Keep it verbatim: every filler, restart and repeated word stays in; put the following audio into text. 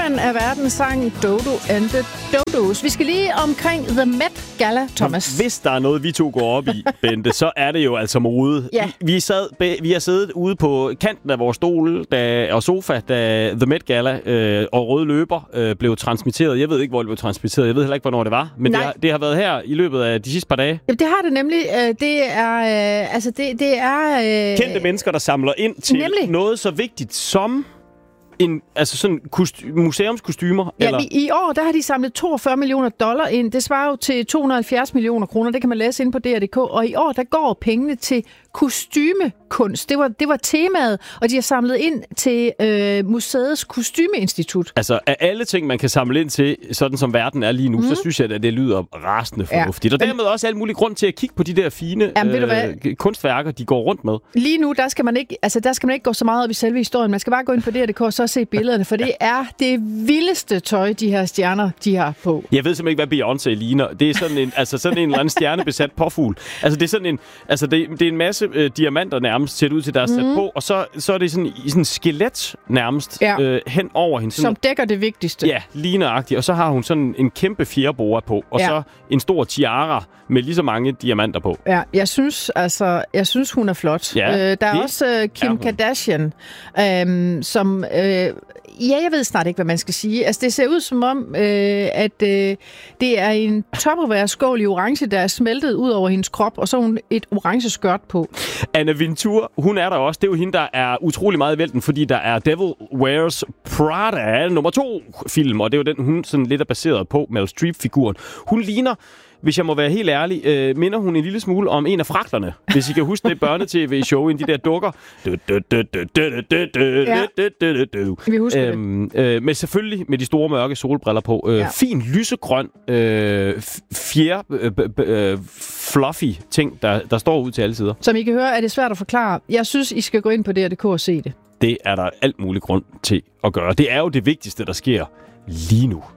Frontmand af verden sang Dodo and the Dodos. Vi skal lige omkring The Met Gala, Thomas. Hvis der er noget, vi to går op i, Bente, så er det jo altså mode. Ja. Vi, sad, vi har siddet ude på kanten af vores stol da, og sofa, da The Met Gala øh, og Røde Løber øh, blev transmitteret. Jeg ved ikke, hvor det blev transmitteret. Jeg ved heller ikke, hvornår det var. Men det har, det har været her i løbet af de sidste par dage. Jamen, det har det nemlig. Det er... Øh, altså, det, det er... Øh... Kendte mennesker, der samler ind til nemlig noget så vigtigt som... En, altså sådan kost- museumskostymer? Ja, eller? I år der har de samlet toogfyrre millioner dollar ind. Det svarer jo til to hundrede og halvfjerds millioner kroner. Det kan man læse ind på D R punktum d k. Og i år der går pengene til kostymekunst. Det var, det var temaet, og de har samlet ind til øh, museets kostymeinstitut. Altså af alle ting, man kan samle ind til, sådan som verden er lige nu, mm. så synes jeg, at det lyder rasende fornuftigt. Ja. Og dermed også alt muligt grund til at kigge på de der fine Jamen, øh, kunstværker, de går rundt med. Lige nu, der skal man ikke, altså, der skal man ikke gå så meget op i selve historien. Man skal bare gå ind på D R punktum d k og så se billederne, for det er det vildeste tøj, de her stjerner, de har på. Jeg ved simpelthen ikke, hvad Beyoncé ligner. Det er sådan en, altså sådan en eller anden stjernebesat påfugl. Altså det er sådan en, altså det, det er en masse øh, diamanter nærmest set ud til, der er sat mm. på, og så, så er det sådan i sådan en skelet nærmest ja. øh, hen over hende. Sådan, som dækker det vigtigste. Ja, ligneragtigt. Og så har hun sådan en kæmpe fjerbore på, og ja. så en stor tiara med lige så mange diamanter på. Ja, jeg synes altså, jeg synes hun er flot. Ja, øh, der er også øh, Kim Kardashian, øh, som øh, ja, jeg ved snart ikke, hvad man skal sige. Altså, det ser ud som om, øh, at øh, det er en topperware-skål i orange, der er smeltet ud over hendes krop, og så hun et orange skørt på. Anna Wintour, hun er der også. Det er jo hende, der er utrolig meget i vælten, fordi der er Devil Wears Prada, nummer to film, og det er jo den, hun sådan lidt er baseret på, Meryl Streep-figuren. Hun ligner, hvis jeg må være helt ærlig, øh, minder hun en lille smule om en af fraklerne. Hvis I kan huske det børnetv-show, de der dukker. Ja, vi husker øhm, øh, Men selvfølgelig med de store mørke solbriller på. Øh, ja. Fin, lysegrøn, øh, fjer, øh, øh, fluffy ting, der, der står ud til alle sider. Som I kan høre, er det svært at forklare. Jeg synes, I skal gå ind på D R punktum d k og se det. Det er der alt mulig grund til at gøre. Det er jo det vigtigste, der sker lige nu.